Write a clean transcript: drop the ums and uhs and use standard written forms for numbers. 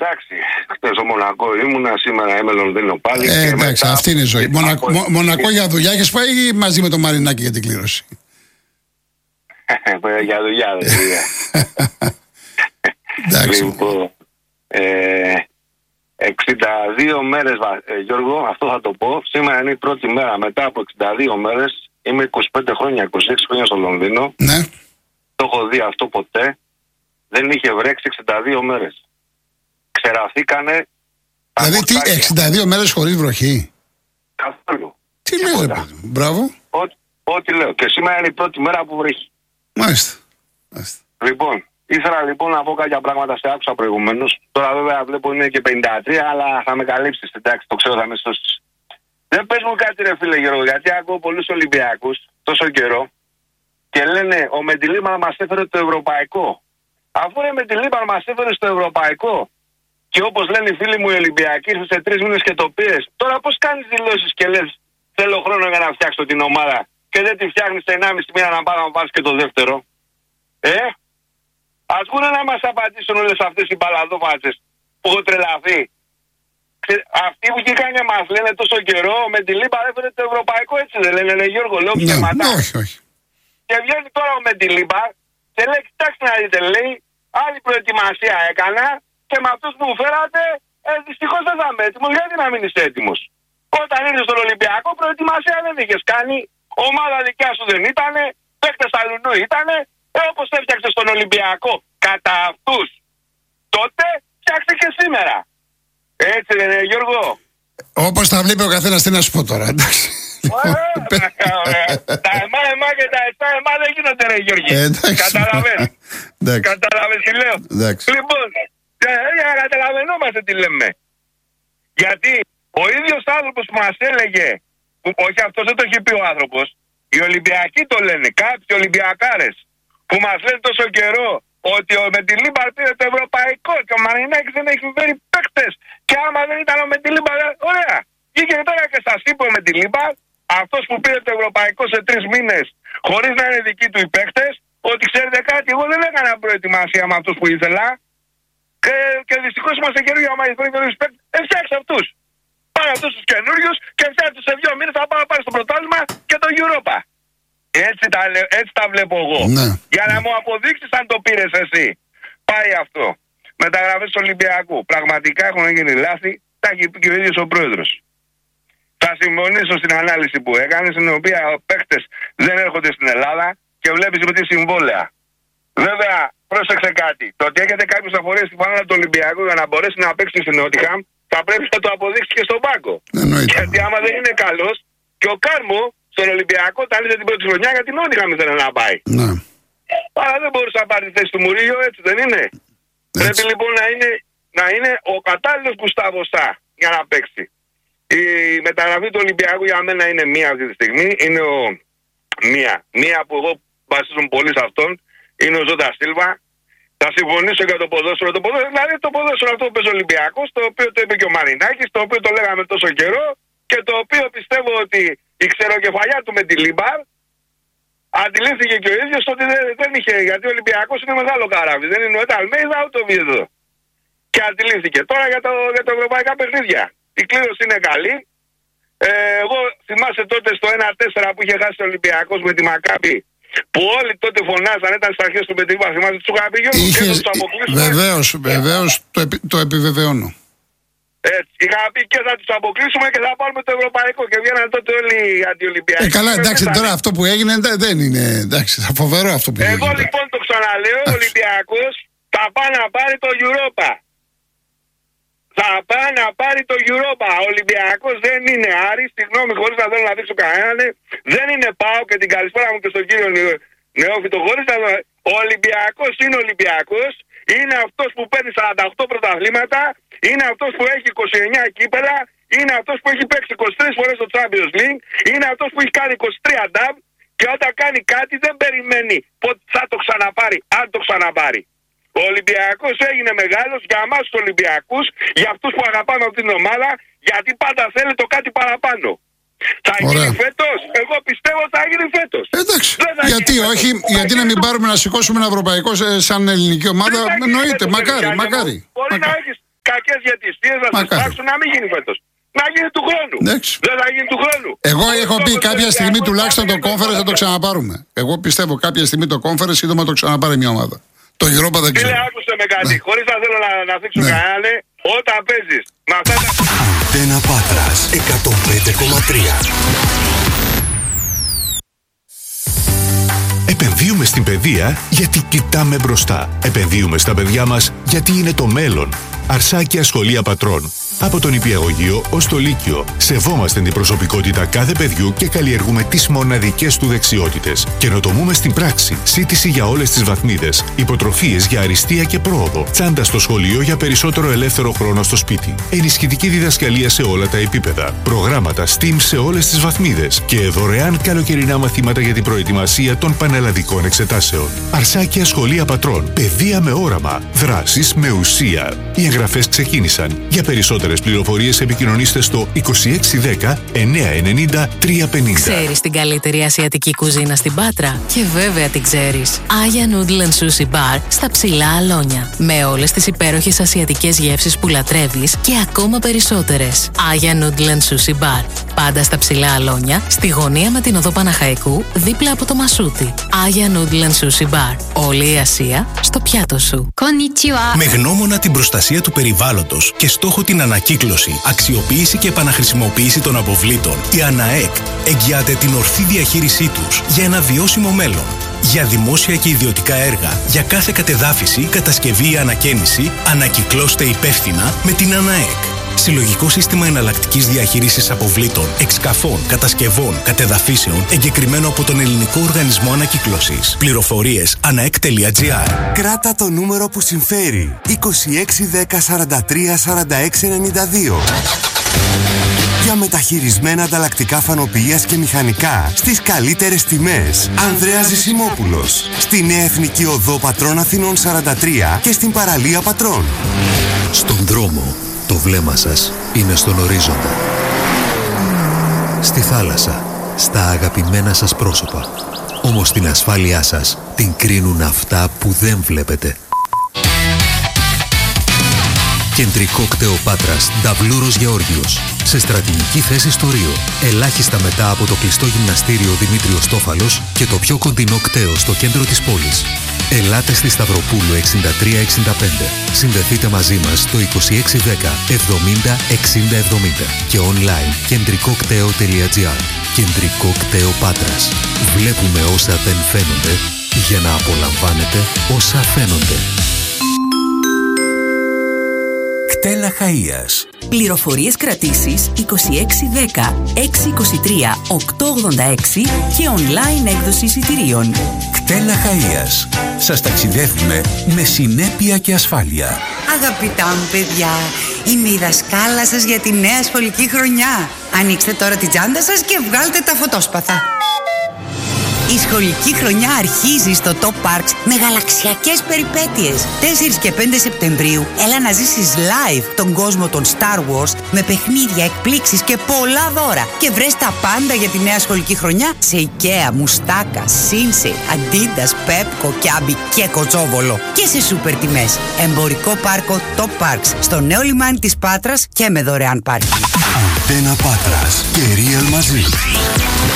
εντάξει. Χθες στο Μονακό ήμουνα, σήμερα είμαι Λονδίνο πάλι. Εντάξει, αυτή είναι η ζωή. Μονακό για δουλειά έχεις πάει ή μαζί με το Μαρινάκι για την κλήρωση? Για δουλειά, δεν Λοιπόν, 62 μέρες, Γιώργο, αυτό θα το πω. Σήμερα είναι η πρώτη μέρα μετά από 62 μέρες. Είμαι 25 χρόνια, 26 χρόνια στο Λονδίνο. Ναι. Το έχω δει αυτό ποτέ. Δεν είχε βρέξει 62 μέρες. Ξεραφήκανε. Δηλαδή τι, 62 μέρες χωρίς βροχή? Καθόλου. Τι λες ρε παιδί μου, μπράβο. Ό,τι λέω. Και σήμερα είναι η πρώτη μέρα που βρέχει. Μάλιστα. Λοιπόν, ήθελα λοιπόν να πω κάποια πράγματα, σε άκουσα προηγουμένως. Τώρα βέβαια βλέπω είναι και 53, αλλά θα με καλύψεις. Εντάξει, το ξέρω, θα με σώσεις. Δεν πες μου κάτι ρε φίλε Γιώργο, γιατί ακούω πολλούς Ολυμπιακούς τόσο καιρό και λένε ο Μεντιλίμπαρ μας έφερε το ευρωπαϊκό. Αφού ο Μεντιλίμπαρ μας έφερε στο ευρωπαϊκό και όπως λένε οι φίλοι μου οι Ολυμπιακοί σε 3 μήνες και το πήρες, τώρα πώς κάνεις δηλώσεις και λες θέλω χρόνο για να φτιάξω την ομάδα και δεν τη φτιάχνεις σε 1,5 μήνα να πάω να πάρεις και το δεύτερο? Ας βγουν να μας απαντήσουν όλες αυτές οι παλαδόφατσες που έχω τρελαθεί. Αυτοί που βγήκαν και μας λένε τόσο καιρό με τη Λίμπαρ έφερε το ευρωπαϊκό, έτσι δεν λένε Γιώργο, λέω ψέματα. Όχι. Και βγαίνει τώρα με τη Λίμπαρ και λέει κοιτάξτε να δείτε, λέει άλλη προετοιμασία έκανα και με αυτούς που μου φέρατε δυστυχώς δεν θα είμαι έτοιμος. Γιατί να μην είσαι έτοιμος? Όταν ήρθες στον Ολυμπιακό προετοιμασία δεν είχες κάνει, ομάδα δικιά σου δεν ήτανε, παίκτες αλλουνού ήτανε, όπως έφτιαξες στον Ολυμπιακό κατά αυτούς τότε φτιάξτε και σήμερα. Έτσι δεν είναι Γιώργο? Όπως τα βλέπει ο καθένας, τι να σου πω τώρα, εντάξει. Τα εμά και τα εσά δεν γίνονται ρε Γιώργη. Καταλαβαίνεις τι λέω? Λοιπόν, για να καταλαβαίνόμαστε τι λέμε. Γιατί ο ίδιος άνθρωπος που μας έλεγε, όχι αυτός δεν το έχει πει ο άνθρωπος, οι Ολυμπιακοί το λένε, κάποιοι Ολυμπιακάρες που μας λένε τόσο καιρό ότι ο Μεντιλίμπαρ πήρε το ευρωπαϊκό και ο Μαρινάκης δεν έχει φέρει παίκτες και άμα δεν ήταν ο Μεντιλίμπαρ, ωραία. Βγήκε τώρα και σας είπε ο Μεντιλίμπαρ, αυτός που πήρε το ευρωπαϊκό σε 3 μήνες χωρίς να είναι δικοί του οι παίκτες, ότι ξέρετε κάτι, εγώ δεν έκανα προετοιμασία με αυτούς που ήθελα και δυστυχώς είμαστε καινούργιοι, άμα ήθελα καινούργιους παίκτες, φτιάξε αυτούς. Πάρε αυτούς τους καινούριους και φτιάξε σε 2 μήνες θα πάω να πάρει στο πρωτάθλημα και το Europa. Έτσι τα βλέπω εγώ. Ναι. Για να μου αποδείξεις αν το πήρες εσύ. Πάει αυτό. Μεταγραφές του Ολυμπιακού. Πραγματικά έχουν γίνει λάθη. Τα έχει πει και ο ίδιος ο πρόεδρος. Θα συμφωνήσω στην ανάλυση που έκανες, στην οποία παίκτες δεν έρχονται στην Ελλάδα και βλέπεις με τι συμβόλαια. Βέβαια, πρόσεξε κάτι. Το ότι έχετε κάποιους να φορέσει τη φανέλα του Ολυμπιακού για να μπορέσει να παίξει στην Νότιχαμ, θα πρέπει να το αποδείξει και στον πάγκο. Γιατί άμα δεν είναι καλός, και ο Κάρμο στον Ολυμπιακό τα είδε την πρώτη χρονιά για την Νότιχαμ ήθελε να πάει. Ναι. Αλλά δεν μπορούσε να πάρει τη θέση του Μουρίγιο, έτσι δεν είναι? Έτσι. Πρέπει λοιπόν να είναι ο κατάλληλος Γκουστάβο-Στά για να παίξει. Η μεταγραφή του Ολυμπιακού για μένα είναι μία αυτή τη στιγμή. Είναι μία που εγώ βασίζομαι πολύ σε αυτόν. Είναι ο Ζόντα Σίλβα. Θα συμφωνήσω για το ποδόσφαιρο. Δηλαδή το ποδόσφαιρο αυτό που παίζει ο Ολυμπιακός, το οποίο το είπε και ο Μαρινάκης, το οποίο το λέγαμε τόσο καιρό και το οποίο πιστεύω ότι η ξεροκεφαλιά του με τη Λίμπαρ αντιλήφθηκε και ο ίδιος ότι δεν είχε, γιατί ο Ολυμπιακός είναι μεγάλο καράβι, δεν είναι ούτε Αλμέιδα ούτε ο Βίδο. Και αντιλήφθηκε. Τώρα για τα ευρωπαϊκά παιχνίδια. Η κλήρωση είναι καλή. Εγώ θυμάσαι τότε στο 1-4 που είχε χάσει ο Ολυμπιακός με τη Μακάμπι, που όλοι τότε φωνάζαν, ήταν στις αρχές του Μεντιλίμπαρ, θυμάσαι τους είχα πει και θα τους αποκλείσουμε. Βεβαίως, το επιβεβαιώνω. Έτσι, είχα πει και θα τους αποκλείσουμε και θα πάρουμε το ευρωπαϊκό και βγαίναν τότε όλοι οι αντιολυμπιακοί. Καλά, εντάξει, τώρα αυτό που έγινε δεν είναι, εντάξει, θα φοβερό αυτό που έγινε. Εγώ λοιπόν το ξαναλέω, ο Ολυμπιακός θα πάει να πάρει το Europa. Θα πάει να πάρει το Europa. Ο Ολυμπιακός δεν είναι Άρης, συγγνώμη χωρίς να θέλω να δείξω κανέναν, δεν είναι ΠΑΟ και την καλησπέρα μου και στον κύριο Νεόφυτο χωρίς να... Ο Ολυμπιακός είναι Ολυμπιακός, είναι αυτός που παίρνει 48 πρωταθλήματα, είναι αυτός που έχει 29 κύπελα, είναι αυτός που έχει παίξει 23 φορές στο Champions League, είναι αυτός που έχει κάνει 23 νταμπ και όταν κάνει κάτι δεν περιμένει πότε θα το ξαναπάρει, αν το ξαναπάρει. Ο Ολυμπιακός έγινε μεγάλος για εμάς τους Ολυμπιακούς, για αυτούς που αγαπάμε αυτή την ομάδα, γιατί πάντα θέλει το κάτι παραπάνω. Θα γίνει φέτος, εγώ πιστεύω θα γίνει φέτος. Εντάξει, γιατί όχι, γιατί να μην πάρουμε να σηκώσουμε ένα ευρωπαϊκό σαν ελληνική ομάδα, εννοείται, μακάρι. Μπορεί να έχεις κακές διαιτησίες να τις πράξουν να μην γίνει φέτος. Να γίνει του χρόνου. Δεν θα γίνει του χρόνου. Εγώ έχω πει κάποια στιγμή τουλάχιστον το conference θα το ξαναπάρουμε. Εγώ πιστεύω κάποια στιγμή το conference σύντομα το ξαναπάρει μια ομάδα. Το Europa δεν ξέρω. Φίλε, άκουσε με κάτι. Χωρίς να θέλω να θίξω κανέναν, όταν παίζεις με αυτά τα... Αντένα Πάτρας 105,3. Επενδύουμε στην παιδεία γιατί κοιτάμε μπροστά. Επενδύουμε στα παιδιά μας γιατί είναι το μέλλον. Αρσάκια Σχολεία Πατρών. Από τον Νηπιαγωγείο ως το Λύκειο. Σεβόμαστε την προσωπικότητα κάθε παιδιού και καλλιεργούμε τις μοναδικές του δεξιότητες. Καινοτομούμε στην πράξη. Σύντηση για όλες τις βαθμίδες. Υποτροφίες για αριστεία και πρόοδο. Τσάντα στο σχολείο για περισσότερο ελεύθερο χρόνο στο σπίτι. Ενισχυτική διδασκαλία σε όλα τα επίπεδα. Προγράμματα STEAM σε όλες τις βαθμίδες. Και δωρεάν καλοκαιρινά μαθήματα για την προετοιμασία των πανελλαδικών εξετάσεων. Αρσάκια Σχολεία Πατρών. Παιδεία με όραμα. Δράσεις με ουσία. Οι εγγραφές ξεκίνησαν. Για περισσότερες πληροφορίες επικοινωνήστε στο 2610 990 350. Ξέρεις την καλύτερη ασιατική κουζίνα στην Πάτρα? Και βέβαια την ξέρεις. Aya Noodle and Sushi Bar στα Ψηλά Αλόνια. Με όλες τις υπέροχες ασιατικές γεύσεις που λατρεύεις και ακόμα περισσότερες. Aya Noodle and Sushi Bar. Πάντα στα Ψηλά Αλόνια, στη γωνία με την οδό Παναχαϊκού, δίπλα από το Μασούτι. Aya Noodle and Sushi Bar. Όλη η Ασία στο πιάτο σου. Konnichiwa. Με γνώμονα την προστασία του περιβάλλοντος και στόχο την ανακύκλωση, αξιοποίηση και επαναχρησιμοποίηση των αποβλήτων, η ΑΝΑΕΚ εγγυάται την ορθή διαχείρισή τους για ένα βιώσιμο μέλλον. Για δημόσια και ιδιωτικά έργα, για κάθε κατεδάφιση, κατασκευή ή ανακαίνιση, ανακυκλώστε υπεύθυνα με την ΑΝΑΕΚ. Συλλογικό σύστημα εναλλακτικής διαχείρισης αποβλήτων, εξκαφών, κατασκευών, κατεδαφίσεων, εγκεκριμένο από τον Ελληνικό Οργανισμό Ανακύκλωσης. Πληροφορίες anaek.gr. Κράτα το νούμερο που συμφέρει. 2610 43 46 92. Για μεταχειρισμένα ανταλλακτικά φανοποιίας και μηχανικά στις καλύτερες τιμές. Ανδρέας Ζησιμόπουλος. Στη Νέα Εθνική Οδό Πατρών Αθηνών 43 και στην παραλία Πατρών. Στον δρόμο, το βλέμμα σας είναι στον ορίζοντα. Στη θάλασσα, στα αγαπημένα σας πρόσωπα. Όμως την ασφάλειά σας την κρίνουν αυτά που δεν βλέπετε. Κεντρικό κτέο Πάτρας, Νταβλούρος Γεώργιος. Σε στρατηγική θέση στο Ρίο. Ελάχιστα μετά από το κλειστό γυμναστήριο Δημήτριος Τόφαλος και το πιο κοντινό κτέο στο κέντρο της πόλης. Ελάτε στη Σταυροπούλου 6365. Συνδεθείτε μαζί μας στο 2610 70 60 70 και online κεντρικοκτέο.gr. Κεντρικό κτέο Πάτρας. Βλέπουμε όσα δεν φαίνονται για να απολαμβάνετε όσα φαίνονται. Κτέλα Χαΐας. Πληροφορίες κρατήσεις 2610 623 886 και online έκδοση εισιτηρίων. Κτέλα Χαΐας. Σας ταξιδεύουμε με συνέπεια και ασφάλεια. Αγαπητά μου παιδιά, είμαι η δασκάλα σας για τη νέα σχολική χρονιά. Ανοίξτε τώρα την τσάντα σας και βγάλτε τα φωτόσπαθα. Η σχολική χρονιά αρχίζει στο Top Parks με γαλαξιακές περιπέτειες. 4 και 5 Σεπτεμβρίου έλα να ζήσεις live τον κόσμο των Star Wars με παιχνίδια, εκπλήξεις και πολλά δώρα. Και βρες τα πάντα για τη νέα σχολική χρονιά σε IKEA, Μουστάκα, Σίνσεϊ, Αντίντας, Πέπκο, Κιάμπι και Κοτσόβολο. Και σε σούπερ τιμές. Εμπορικό πάρκο Top Parks στο νέο λιμάνι της Πάτρας και με δωρεάν πάρκινγκ. Αντένα Πάτρας και Real μαζί.